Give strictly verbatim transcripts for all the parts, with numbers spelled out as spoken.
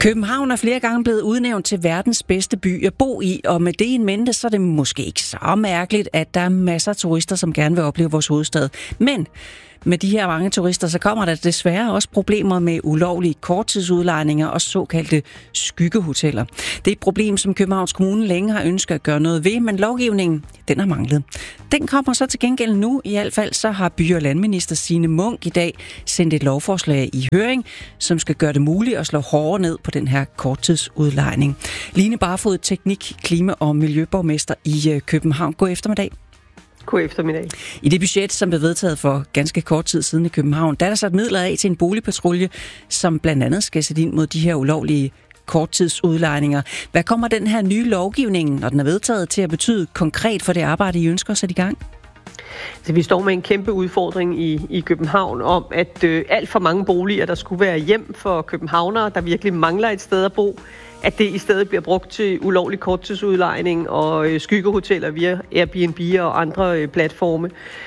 København er flere gange blevet udnævnt til verdens bedste by at bo i, og med det i mente, så er det måske ikke så mærkeligt, at der er masser af turister, som gerne vil opleve vores hovedstad. Men med de her mange turister, så kommer der desværre også problemer med ulovlige korttidsudlejninger og såkaldte skyggehoteller. Det er et problem, som Københavns Kommune længe har ønsket at gøre noget ved, men lovgivningen, den har manglet. Den kommer så til gengæld nu. I hvert fald så har by- og landminister Signe Munk i dag sendt et lovforslag i høring, som skal gøre det muligt at slå hårdere ned på den her korttidsudlejning. Line Barfod, teknik-, klima- og miljøborgmester i København. God eftermiddag. God eftermiddag. I det budget, som blev vedtaget for ganske kort tid siden i København, der er der sat midler af til en boligpatrulje, som blandt andet skal sætte ind mod de her ulovlige korttidsudlejninger. Hvad kommer den her nye lovgivning, når den er vedtaget, til at betyde konkret for det arbejde, I ønsker at sætte i gang? Så vi står med en kæmpe udfordring i, i København om, at øh, alt for mange boliger, der skulle være hjem for københavnere, der virkelig mangler et sted at bo, at det i stedet bliver brugt til ulovlig korttidsudlejning og øh, skyggehoteller via Airbnb og andre øh, platforme.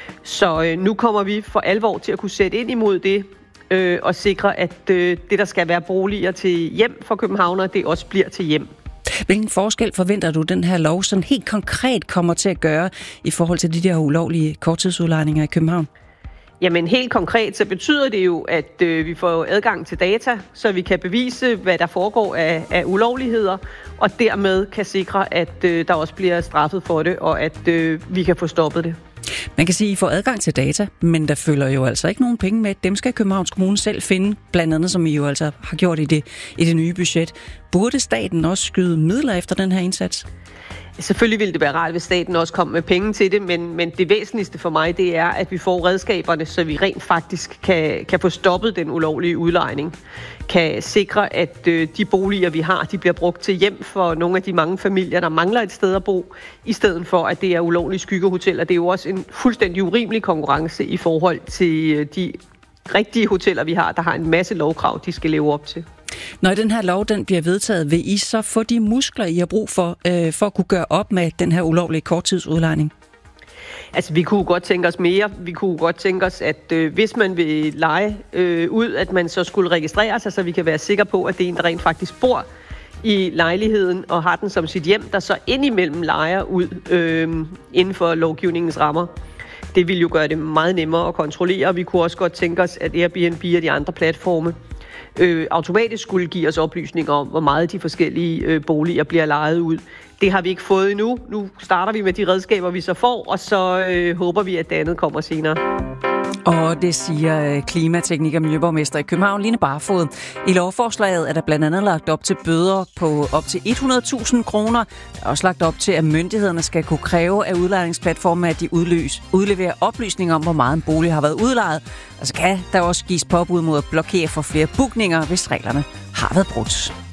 Så øh, nu kommer vi for alvor til at kunne sætte ind imod det øh, og sikre, at øh, det, der skal være boliger til hjem for københavnere, det også bliver til hjem. Hvilken forskel forventer du, den her lov sådan helt konkret kommer til at gøre i forhold til de der ulovlige korttidsudlejninger i København? Jamen helt konkret, så betyder det jo, at øh, vi får adgang til data, så vi kan bevise, hvad der foregår af, af ulovligheder, og dermed kan sikre, at øh, der også bliver straffet for det, og at øh, vi kan få stoppet det. Man kan sige, at I får adgang til data, men der følger jo altså ikke nogen penge med. Dem skal Københavns Kommune selv finde, blandt andet som I jo altså har gjort i det, i det nye budget. Burde staten også skyde midler efter den her indsats? Selvfølgelig ville det være rart, hvis staten også kom med penge til det, men, men det væsentligste for mig, det er, at vi får redskaberne, så vi rent faktisk kan, kan få stoppet den ulovlige udlejning. Kan sikre, at øh, de boliger, vi har, de bliver brugt til hjem for nogle af de mange familier, der mangler et sted at bo, i stedet for, at det er ulovlige skyggehoteller. Det er jo også en fuldstændig urimelig konkurrence i forhold til øh, de rigtige hoteller, vi har, der har en masse lovkrav, de skal leve op til. Når den her lov den bliver vedtaget, vil I så få de muskler, I har brug for, øh, for at kunne gøre op med den her ulovlige korttidsudlejning? Altså, vi kunne godt tænke os mere. Vi kunne godt tænke os, at øh, hvis man vil leje øh, ud, at man så skulle registrere sig, så vi kan være sikre på, at det er en, der rent faktisk bor i lejligheden og har den som sit hjem, der så indimellem lejer ud øh, inden for lovgivningens rammer. Det ville jo gøre det meget nemmere at kontrollere, og vi kunne også godt tænke os, at Airbnb og de andre platforme øh, automatisk skulle give os oplysninger om, hvor meget de forskellige øh, boliger bliver lejet ud. Det har vi ikke fået endnu. Nu starter vi med de redskaber, vi så får, og så øh, håber vi, at det andet kommer senere. Og det siger klimateknik- og miljøborgmester i København, Line Barfod. I lovforslaget er der blandt andet lagt op til bøder på op til hundrede tusind kroner. Der er også lagt op til, at myndighederne skal kunne kræve af udlejningsplatformer, at de udløs, udleverer oplysninger om, hvor meget en bolig har været udlejet. Og så kan der også gives påbud mod at blokere for flere bookninger, hvis reglerne har været brudt.